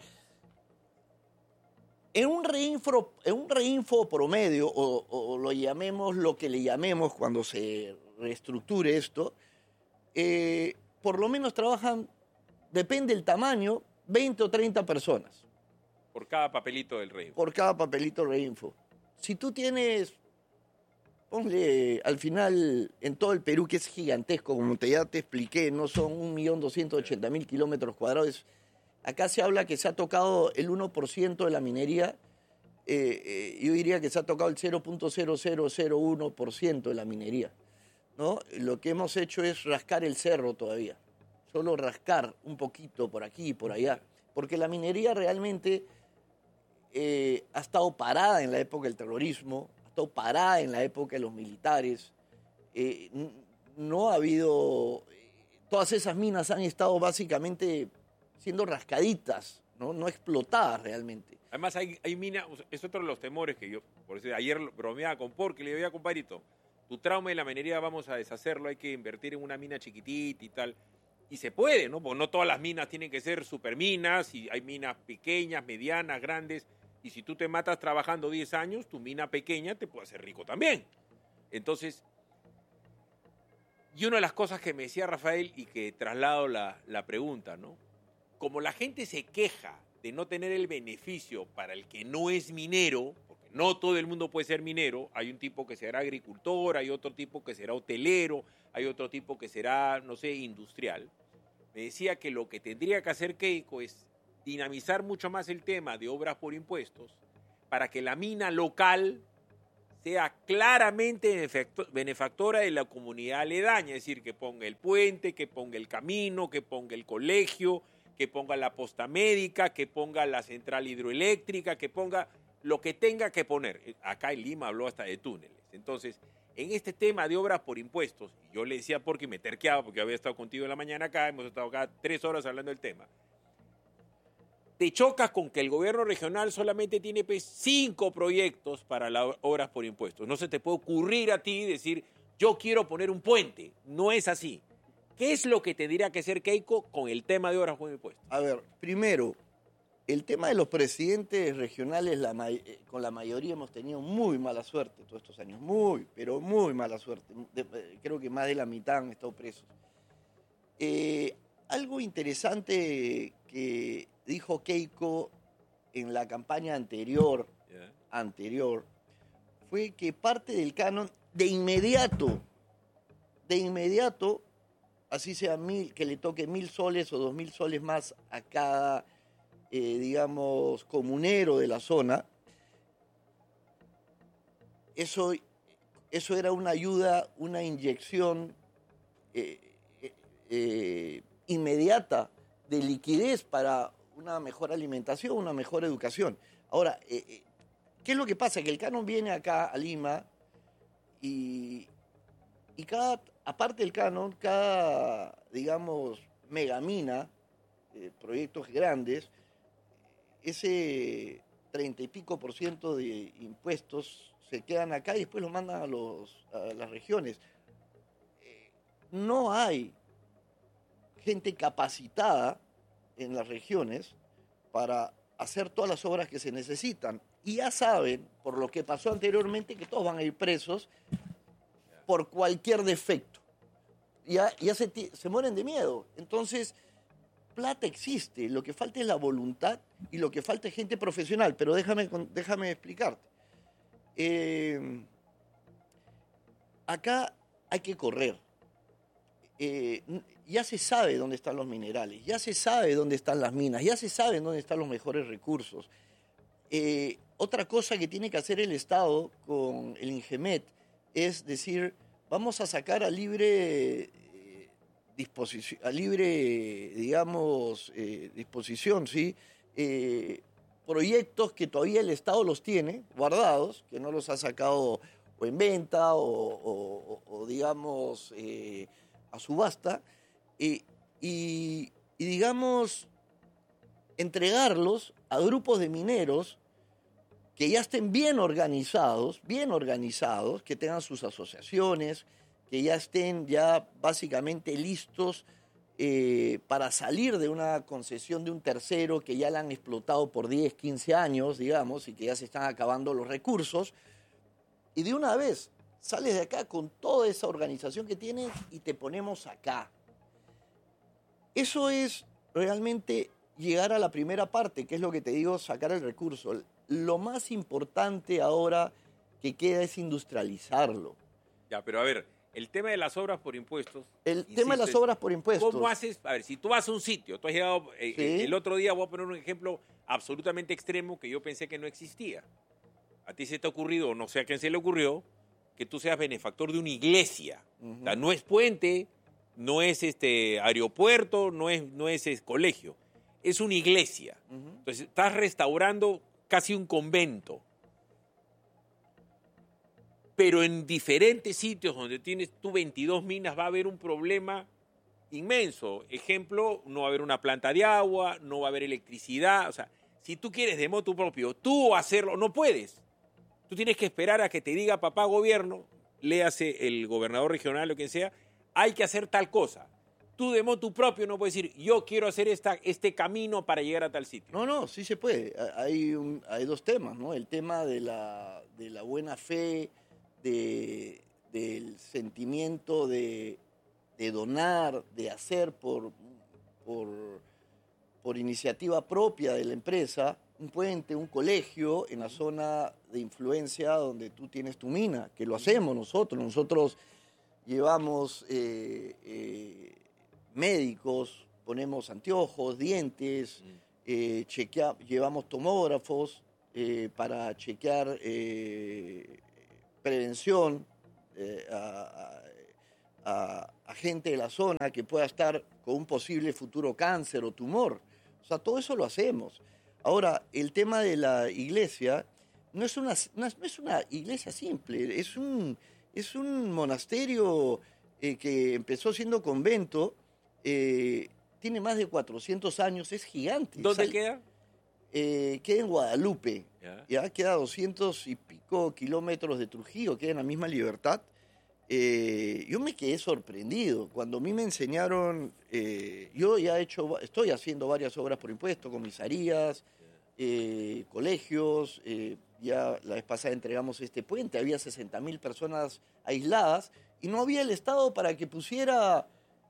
en un reinfo, en un reinfo promedio, o, o lo llamemos lo que le llamemos cuando se reestructure esto, eh, por lo menos trabajan, depende del tamaño, veinte o treinta personas. Por cada papelito del rey. Por cada papelito reinfo. Si tú tienes, ponle al final en todo el Perú, que es gigantesco, como te, ya te expliqué, no son un millón doscientos ochenta mil kilómetros cuadrados. Acá se habla que se ha tocado el uno por ciento de la minería. Eh, eh, yo diría que se ha tocado el cero punto cero cero cero uno por ciento de la minería, ¿no? Lo que hemos hecho es rascar el cerro todavía. Solo rascar un poquito por aquí y por allá. Porque la minería realmente eh, ha estado parada en la época del terrorismo, ha estado parada en la época de los militares. Eh, n- no ha habido... Todas esas minas han estado básicamente siendo rascaditas, no, no explotadas realmente. Además, hay, hay minas, o sea, es otro de los temores que yo, por eso ayer bromeaba con Porque, le decía, compadrito, tu trauma de la minería vamos a deshacerlo, hay que invertir en una mina chiquitita y tal. Y se puede, ¿no? Porque no todas las minas tienen que ser superminas, y hay minas pequeñas, medianas, grandes, y si tú te matas trabajando diez años, tu mina pequeña te puede hacer rico también. Entonces, y una de las cosas que me decía Rafael, y que traslado la, la pregunta, ¿no? Como la gente se queja de no tener el beneficio para el que no es minero, porque no todo el mundo puede ser minero, hay un tipo que será agricultor, hay otro tipo que será hotelero, hay otro tipo que será, no sé, industrial. Me decía que lo que tendría que hacer Keiko es dinamizar mucho más el tema de obras por impuestos para que la mina local sea claramente benefactora de la comunidad aledaña, es decir, que ponga el puente, que ponga el camino, que ponga el colegio, que ponga la posta médica, que ponga la central hidroeléctrica, que ponga lo que tenga que poner. Acá en Lima habló hasta de túneles. Entonces, en este tema de obras por impuestos, y yo le decía porque me terqueaba, porque había estado contigo en la mañana acá, hemos estado acá tres horas hablando del tema, te chocas con que el gobierno regional solamente tiene pues, cinco proyectos para las obras por impuestos. No se te puede ocurrir a ti decir, yo quiero poner un puente. No es así. ¿Qué es lo que tendría que hacer Keiko con el tema de obras por impuestos? A ver, primero, el tema de los presidentes regionales, la con la mayoría hemos tenido muy mala suerte todos estos años. Muy, pero muy mala suerte. De, creo que más de la mitad han estado presos. Eh, algo interesante que dijo Keiko en la campaña anterior, yeah. anterior, fue que parte del canon de inmediato, de inmediato, así sea mil, que le toque mil soles o dos mil soles más a cada, eh, digamos, comunero de la zona, eso, eso era una ayuda, una inyección eh, eh, eh, inmediata de liquidez para una mejor alimentación, una mejor educación. Ahora, eh, ¿qué es lo que pasa? Que el canon viene acá a Lima y, y cada, aparte del canon, cada, digamos, megamina, eh, proyectos grandes, ese treinta y pico por ciento de impuestos se quedan acá y después los mandan a, los, a las regiones. Eh, no hay gente capacitada en las regiones para hacer todas las obras que se necesitan. Y ya saben, por lo que pasó anteriormente, que todos van a ir presos por cualquier defecto. Ya, ya se, se mueren de miedo. Entonces, plata existe, lo que falta es la voluntad y lo que falta es gente profesional. Pero déjame, déjame explicarte. Eh, acá hay que correr. Eh, ya se sabe dónde están los minerales, ya se sabe dónde están las minas, ya se sabe dónde están los mejores recursos. Eh, otra cosa que tiene que hacer el Estado con el INGEMET es decir, vamos a sacar a libre eh, disposición, a libre, digamos, eh, disposición, ¿sí? Eh, proyectos que todavía el Estado los tiene guardados, que no los ha sacado o en venta o, o, o, o digamos, eh, a subasta, eh, y, y, digamos, entregarlos a grupos de mineros que ya estén bien organizados, bien organizados, que tengan sus asociaciones, que ya estén ya básicamente listos eh, para salir de una concesión de un tercero que ya la han explotado por diez, quince años, digamos, y que ya se están acabando los recursos, y de una vez sales de acá con toda esa organización que tienes y te ponemos acá. Eso es realmente llegar a la primera parte, que es lo que te digo, sacar el recurso. Lo más importante ahora que queda es industrializarlo. Ya, pero a ver, el tema de las obras por impuestos... El insiste, tema de las obras por impuestos... ¿Cómo haces? A ver, si tú vas a un sitio, tú has llegado... Eh, ¿sí? El otro día voy a poner un ejemplo absolutamente extremo que yo pensé que no existía. A ti se te ha ocurrido, o no sé a quién se le ocurrió, que tú seas benefactor de una iglesia. Uh-huh. O sea, no es puente, no es este aeropuerto, no es, no es, es colegio. Es una iglesia. Uh-huh. Entonces, estás restaurando casi un convento. Pero en diferentes sitios donde tienes tú veintidós minas va a haber un problema inmenso. Ejemplo, no va a haber una planta de agua, no va a haber electricidad. O sea, si tú quieres de motu propio, tú hacerlo, no puedes. Tú tienes que esperar a que te diga papá gobierno, léase el gobernador regional o quien sea, hay que hacer tal cosa. Tú de motu propio no puedes decir, yo quiero hacer esta, este camino para llegar a tal sitio. No, no, sí se puede. Hay, un, hay dos temas, ¿no? El tema de la, de la buena fe, de, del sentimiento de, de donar, de hacer por, por, por iniciativa propia de la empresa, un puente, un colegio en la zona de influencia donde tú tienes tu mina, que lo hacemos nosotros. Nosotros llevamos eh, eh, médicos, ponemos anteojos, dientes, Mm. eh, chequea, llevamos tomógrafos eh, para chequear eh, prevención eh, a, a, a gente de la zona que pueda estar con un posible futuro cáncer o tumor. O sea, todo eso lo hacemos. Ahora, el tema de la iglesia no es una, no es, no es una iglesia simple, es un, es un monasterio eh, que empezó siendo convento, eh, tiene más de cuatrocientos años, es gigante. ¿Dónde Sal- queda? Eh, queda en Guadalupe, Ya. ya queda a doscientos y pico kilómetros de Trujillo, queda en la misma Libertad. Eh, yo me quedé sorprendido cuando a mí me enseñaron, eh, yo ya he hecho, estoy haciendo varias obras por impuesto, comisarías, eh, colegios, eh, ya la vez pasada entregamos este puente, había sesenta mil personas aisladas y no había el Estado para que pusiera,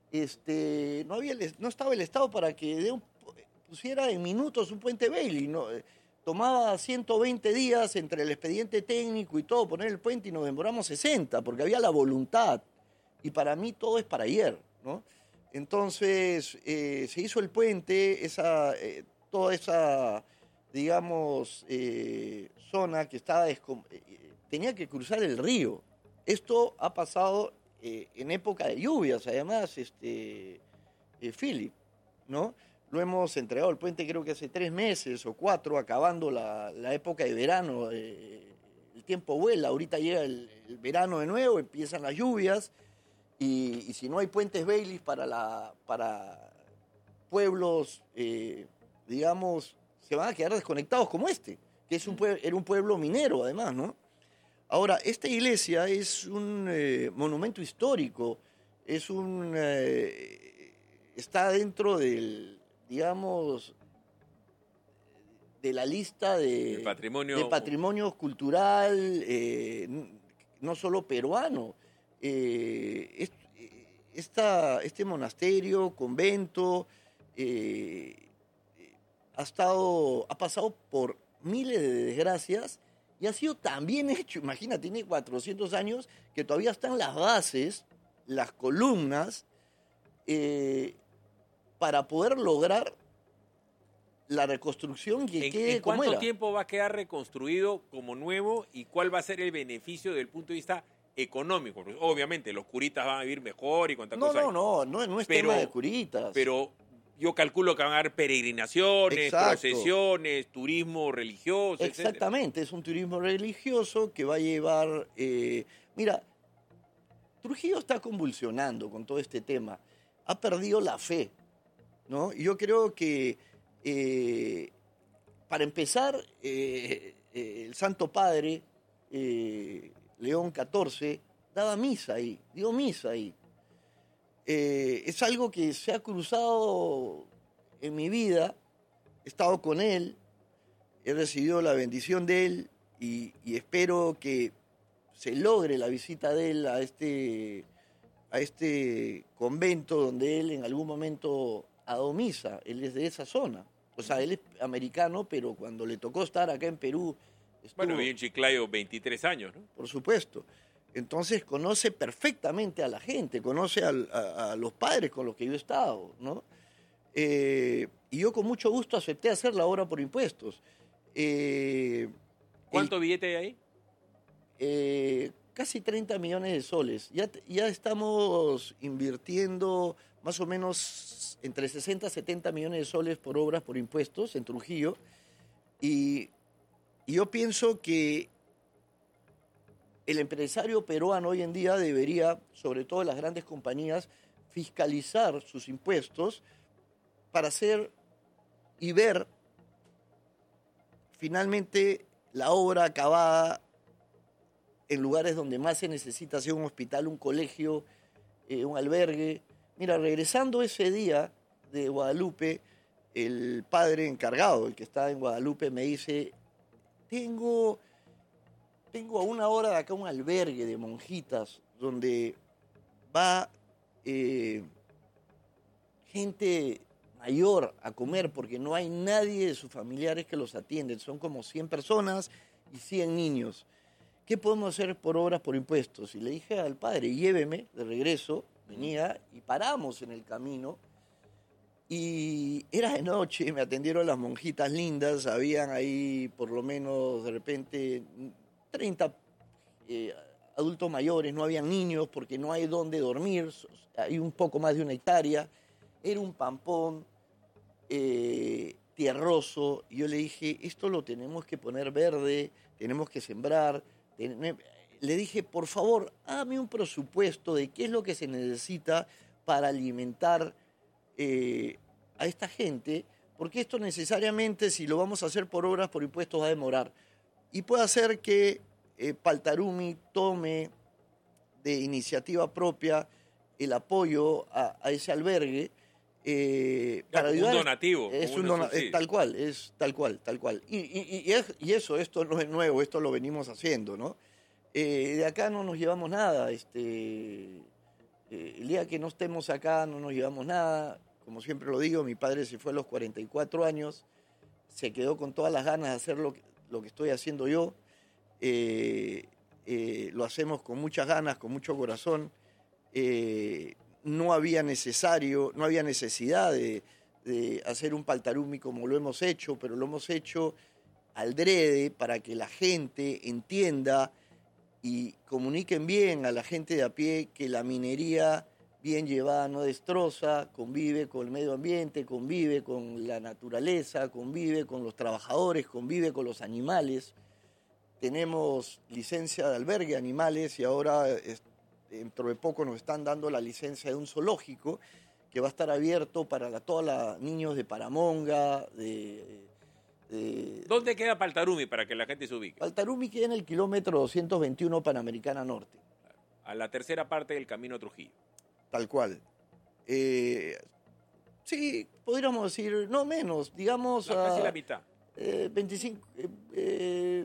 este, no, había el- no estaba el Estado para que dé un- pusiera en minutos un puente Bailey, no, eh, tomaba ciento veinte días entre el expediente técnico y todo, poner el puente y nos demoramos sesenta, porque había la voluntad. Y para mí todo es para ayer, ¿no? Entonces, eh, se hizo el puente, esa, eh, toda esa, digamos, eh, zona que estaba, descom- eh, tenía que cruzar el río. Esto ha pasado eh, en época de lluvias, además, este, eh, Philip, ¿no? Lo hemos entregado el puente creo que hace tres meses o cuatro, acabando la, la época de verano. Eh, el tiempo vuela, ahorita llega el, el verano de nuevo, empiezan las lluvias y, y si no hay puentes Bailey para, la, para pueblos, eh, digamos, se van a quedar desconectados como este, que es un pueblo, era un pueblo minero además, ¿no? Ahora, esta iglesia es un eh, monumento histórico, es un... eh, está dentro del digamos, de la lista de, El patrimonio- de patrimonio cultural, eh, no solo peruano. Eh, es- esta- este monasterio, convento, eh, ha, estado, ha pasado por miles de desgracias y ha sido tan bien hecho, imagina, tiene cuatrocientos años, que todavía están las bases, las columnas, eh, para poder lograr la reconstrucción que ¿En, quede en como cuánto era. tiempo va a quedar reconstruido como nuevo y cuál va a ser el beneficio desde el punto de vista económico? Porque obviamente los curitas van a vivir mejor y cuántas No, cosas no, hay. no, no, no es Pero- tema de curitas. Pero yo calculo que van a haber peregrinaciones, Exacto. procesiones, turismo religioso, etcétera. Exactamente, es un turismo religioso que va a llevar... eh, mira, Trujillo está convulsionando con todo este tema. Ha perdido la fe, ¿no? Y yo creo que, eh, para empezar, eh, eh, el Santo Padre, eh, León catorce, daba misa ahí, dio misa ahí. Eh, es algo que se ha cruzado en mi vida, he estado con él, he recibido la bendición de él y, y espero que se logre la visita de él a este, a este convento donde él en algún momento ha dado misa. Él es de esa zona. O sea, él es americano, pero cuando le tocó estar acá en Perú, estuvo, Bueno, viví en Chiclayo veintitrés años, ¿no? por supuesto. Entonces conoce perfectamente a la gente, conoce al- a, a los padres con los que yo he estado, ¿no? Eh, y yo con mucho gusto acepté hacer la obra por impuestos. Eh, ¿Cuánto billete hay ahí? eh, casi treinta millones de soles. Ya, te- ya estamos invirtiendo más o menos entre sesenta y setenta millones de soles por obras por impuestos en Trujillo. Y, y yo pienso que el empresario peruano hoy en día debería, sobre todo las grandes compañías, fiscalizar sus impuestos para hacer y ver finalmente la obra acabada en lugares donde más se necesita, sea un hospital, un colegio, eh, un albergue. Mira, regresando ese día de Guadalupe, el padre encargado, el que está en Guadalupe, me dice, tengo, tengo a una hora de acá un albergue de monjitas donde va eh, gente mayor a comer porque no hay nadie de sus familiares que los atienden. Son como cien personas y cien niños. ¿qué podemos hacer por obras por impuestos? Y le dije al padre, lléveme de regreso, venía y paramos en el camino. Y era de noche, me atendieron las monjitas lindas, habían ahí por lo menos de repente treinta eh, adultos mayores, no habían niños porque no hay dónde dormir, hay un poco más de una hectárea, era un pampón eh, tierroso, y yo le dije, esto lo tenemos que poner verde, tenemos que sembrar, ten... le dije, por favor, hágame un presupuesto de qué es lo que se necesita para alimentar Eh, a esta gente, porque esto necesariamente, si lo vamos a hacer por obras, por impuestos, va a demorar. Y puede hacer que eh, Paltarumi tome de iniciativa propia el apoyo a, a ese albergue eh, Ya, para como ayudar. un donativo. Es como un una dona- subsidio. es tal cual, es tal cual, tal cual. Y, y, y, es- y eso, esto no es nuevo, esto lo venimos haciendo, ¿no? Eh, de acá no nos llevamos nada, este... Eh, el día que no estemos acá no nos llevamos nada. Como siempre lo digo, mi padre se fue a los cuarenta y cuatro años, se quedó con todas las ganas de hacer lo que, lo que estoy haciendo yo. Eh, eh, lo hacemos con muchas ganas, con mucho corazón. Eh, no había necesario, no había necesidad de, de hacer un Paltarumi como lo hemos hecho, pero lo hemos hecho al drede para que la gente entienda y comuniquen bien a la gente de a pie que la minería bien llevada no destroza, convive con el medio ambiente, convive con la naturaleza, convive con los trabajadores, convive con los animales. Tenemos licencia de albergue de animales y ahora es- dentro de poco nos están dando la licencia de un zoológico que va a estar abierto para la, todos los niños de Paramonga, de... de ¿Dónde queda Paltarumi para que la gente se ubique? Paltarumi queda en el kilómetro doscientos veintiuno Panamericana Norte, A la tercera parte del camino a Trujillo. tal cual. Eh, sí, podríamos decir, no menos, digamos... La, casi a, la mitad. eh, veinticinco... eh, eh,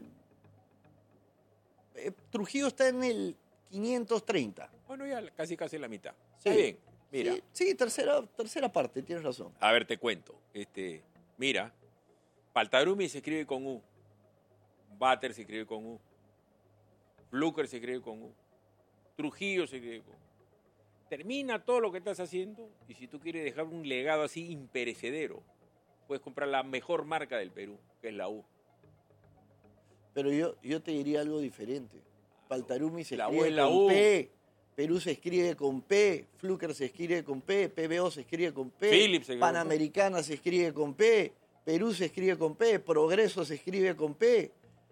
eh, Trujillo está en el quinientos treinta. Bueno, ya casi casi la mitad. Sí. Está bien. Mira, Sí, sí, tercera, tercera parte, tienes razón. a ver, te cuento. Este, mira, Paltarumi se escribe con U. Bater se escribe con U. Fluker se escribe con U. Trujillo se escribe con U. Termina todo lo que estás haciendo y si tú quieres dejar un legado así imperecedero, puedes comprar la mejor marca del Perú, que es la U. Pero yo, yo te diría algo diferente. Paltarumi se La U escribe es la con U. P, Perú se escribe con P, Fluker se escribe con P, P B O se escribe con P, Philips se escribe con P. Panamericana se escribe con P, Perú se escribe con P, Progreso se escribe con P.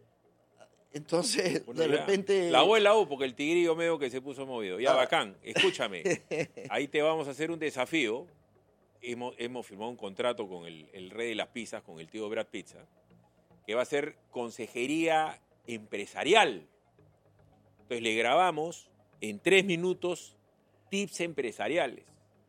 Entonces, Bueno, de ya. repente... La U es la U, porque el tigrillo medio que se puso movido. Ya, Ah. bacán. Escúchame. Ahí te vamos a hacer un desafío. Hemos, hemos firmado un contrato con el, el rey de las pizzas, con el tío Brad Pizza, que va a ser consejería empresarial. Entonces le grabamos en tres minutos tips empresariales.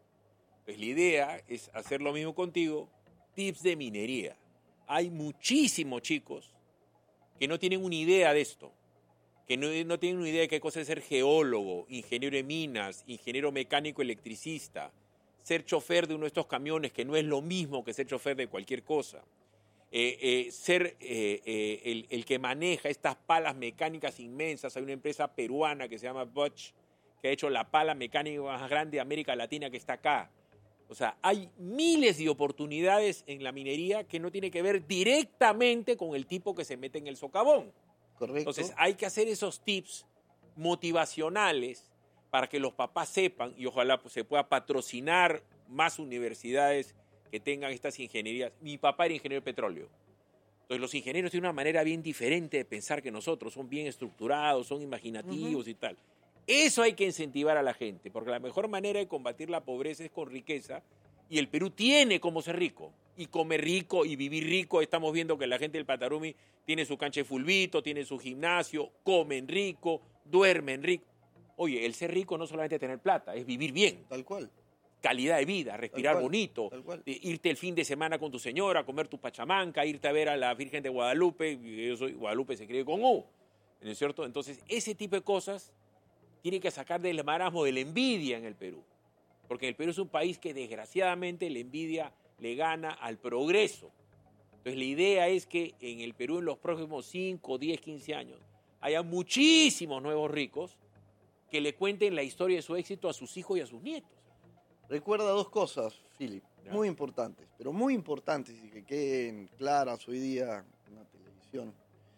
Pues la idea es hacer lo mismo contigo, tips de minería. Hay muchísimos chicos que no tienen una idea de esto, que no, no tienen una idea de qué cosa es ser geólogo, ingeniero de minas, ingeniero mecánico electricista, ser chofer de uno de estos camiones, que no es lo mismo que ser chofer de cualquier cosa. Eh, eh, ser eh, eh, el, el que maneja estas palas mecánicas inmensas. Hay una empresa peruana que se llama Bosch, que ha hecho la pala mecánica más grande de América Latina, que está acá. O sea, hay miles de oportunidades en la minería que no tiene que ver directamente con el tipo que se mete en el socavón. Correcto. Entonces, hay que hacer esos tips motivacionales para que los papás sepan, y ojalá pues, se pueda patrocinar más universidades que tengan estas ingenierías. Mi papá era ingeniero de petróleo. Entonces, los ingenieros tienen una manera bien diferente de pensar que nosotros. Son bien estructurados, son imaginativos uh-huh. y tal. Eso hay que incentivar a la gente, porque la mejor manera de combatir la pobreza es con riqueza, y el Perú tiene cómo ser rico, y comer rico, y vivir rico. Estamos viendo que la gente del Paltarumi tiene su cancha de fulbito, tiene su gimnasio, comen rico, duermen rico. Oye, el ser rico no solamente es tener plata, es vivir bien. Tal cual. Calidad de vida, respirar cual, bonito, tal cual. irte el fin de semana con tu señora, comer tu pachamanca, irte a ver a la Virgen de Guadalupe. Yo soy Guadalupe, se escribe con U, ¿no es cierto? Entonces, ese tipo de cosas tiene que sacar del marasmo de la envidia en el Perú. Porque el Perú es un país que desgraciadamente la envidia le gana al progreso. Entonces la idea es que en el Perú en los próximos cinco, diez, quince años haya muchísimos nuevos ricos que le cuenten la historia de su éxito a sus hijos y a sus nietos. Recuerda dos cosas, Philip, Ya. muy importantes, pero muy importantes y que queden claras hoy día en la televisión.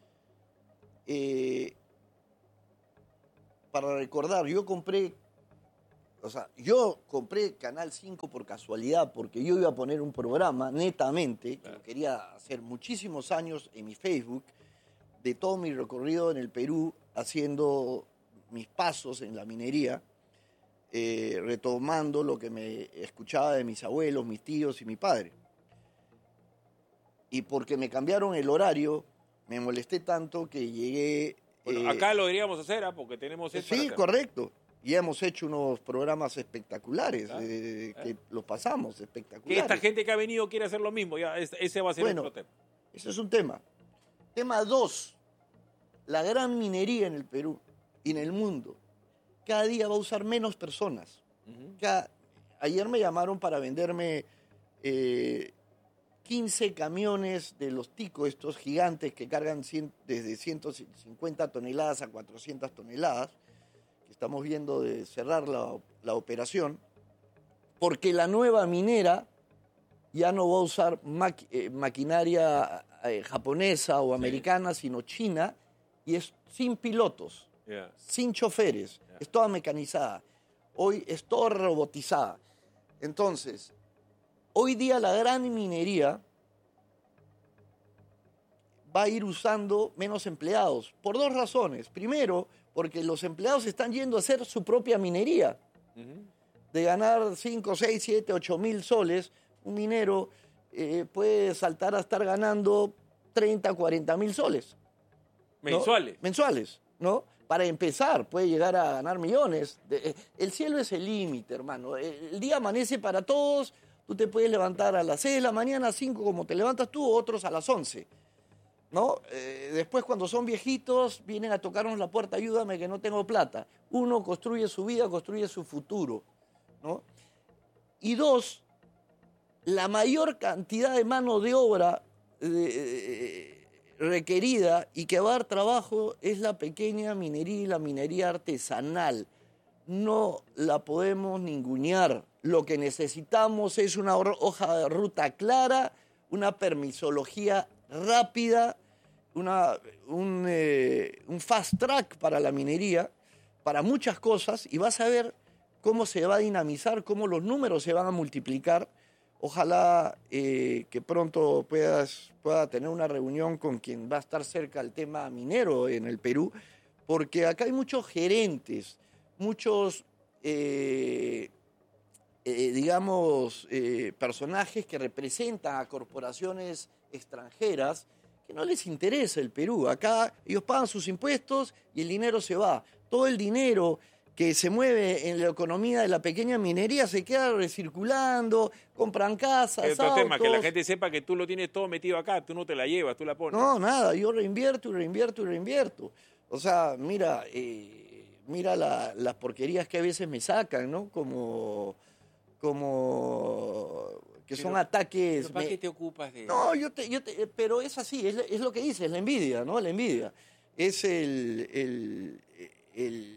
Eh, para recordar, yo compré, o sea, yo compré Canal cinco por casualidad, porque yo iba a poner un programa netamente, que lo quería hacer muchísimos años en mi Facebook, de todo mi recorrido en el Perú, haciendo mis pasos en la minería, eh, retomando lo que me escuchaba de mis abuelos, mis tíos y mi padre. Y porque me cambiaron el horario, me molesté tanto que llegué... Bueno, eh, acá lo deberíamos hacer, ¿ah? Porque tenemos esto. Sí, acá. correcto. Y hemos hecho unos programas espectaculares, Claro, eh, claro. que los pasamos, Que espectaculares. esta gente que ha venido quiere hacer lo mismo. Ya, es- ese va a ser Bueno, otro tema. Ese es un tema. Tema dos, la gran minería en el Perú y en el mundo. Cada día va a usar menos personas. Ujú. Cada- Ayer me llamaron para venderme eh, quince camiones de los ticos, estos gigantes que cargan cien, desde ciento cincuenta toneladas a cuatrocientas toneladas, que estamos viendo de cerrar la, la operación, porque la nueva minera ya no va a usar maqui- eh, maquinaria eh, japonesa o americana, sino china, y es sin pilotos, Ya. sin choferes, Ya. es toda mecanizada. Hoy es toda robotizada. Entonces, hoy día la gran minería va a ir usando menos empleados, por dos razones. Primero, porque los empleados están yendo a hacer su propia minería. Ujú. De ganar cinco, seis, siete, ocho mil soles, un minero eh, puede saltar a estar ganando treinta, cuarenta mil soles. ¿no? Mensuales. Mensuales, ¿no? Para empezar, puede llegar a ganar millones. De- eh, el cielo es el límite, hermano. El, el día amanece para todos. Tú te puedes levantar a las seis de la mañana, a cinco como te levantas tú, otros a las once. ¿No? Eh, después, cuando son viejitos, vienen a tocarnos la puerta, ayúdame que no tengo plata. Uno construye su vida, construye su futuro, ¿no? Y dos, la mayor cantidad de mano de obra eh, requerida y que va a dar trabajo es la pequeña minería y la minería artesanal. No la podemos ningunear. Lo que necesitamos es una hor- hoja de ruta clara, una permisología rápida, una, un, eh, un fast track para la minería, para muchas cosas, y vas a ver cómo se va a dinamizar, cómo los números se van a multiplicar. Ojalá eh, que pronto puedas pueda tener una reunión con quien va a estar cerca del tema minero en el Perú, porque acá hay muchos gerentes, muchos, eh, eh, digamos, eh, personajes que representan a corporaciones extranjeras que no les interesa el Perú. Acá ellos pagan sus impuestos y el dinero se va. Todo el dinero que se mueve en la economía de la pequeña minería se queda recirculando, compran casas, Es otro autos. tema, que la gente sepa que tú lo tienes todo metido acá, tú no te la llevas, tú la pones. No, nada, yo reinvierto y reinvierto y reinvierto. O sea, mira, eh, mira la- las porquerías que a veces me sacan, ¿no? Como, como que son Pero- ataques. ¿Pero ¿Para me- qué te ocupas de...? No, yo te, yo te- pero es así, es, es lo que dice, es la envidia, ¿no? La envidia. Es el, el, el,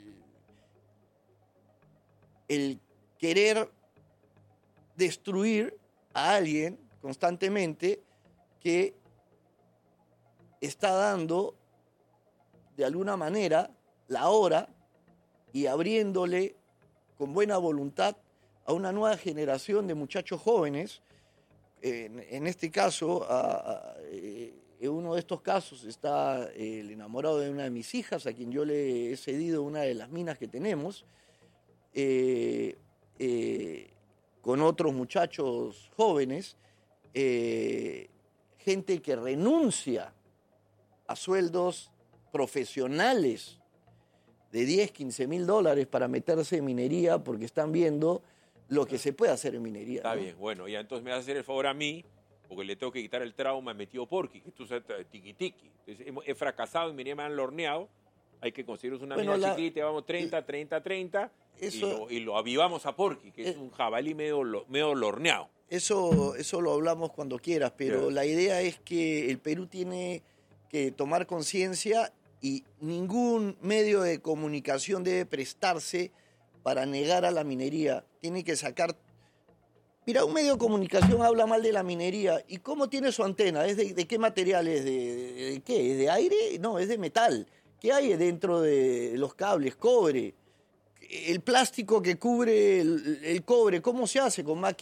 el querer destruir a alguien constantemente que está dando de alguna manera la hora y abriéndole con buena voluntad a una nueva generación de muchachos jóvenes. En, en este caso, a- a- eh, en uno de estos casos está el enamorado de una de mis hijas, a quien yo le he cedido una de las minas que tenemos, eh, eh, con otros muchachos jóvenes, eh, gente que renuncia a sueldos profesionales de diez, quince mil dólares para meterse en minería porque están viendo lo que se puede hacer en minería. Está ¿no? bien, bueno, ya entonces me vas a hacer el favor a mí, porque le tengo que quitar el trauma, me metió Porky, que tú sabes, tiki tiki. Entonces, hemos- he fracasado en minería, me han lorneado, hay que conseguirnos una Bueno, mina la- chiquita, vamos treinta, treinta, treinta, y, Eso- lo, y lo avivamos a Porky, que es Eh, un jabalí medio, lo- medio lorneado. Eso, eso lo hablamos cuando quieras, pero Ya. la idea es que el Perú tiene que tomar conciencia y ningún medio de comunicación debe prestarse para negar a la minería. Tiene que sacar... Mira, un medio de comunicación habla mal de la minería. ¿Y cómo tiene su antena? ¿Es de, de qué material es? ¿De, de, de qué? ¿Es de aire? No, es de metal. ¿Qué hay dentro de los cables? Cobre. El plástico que cubre el, el cobre, ¿cómo se hace? Con máquinas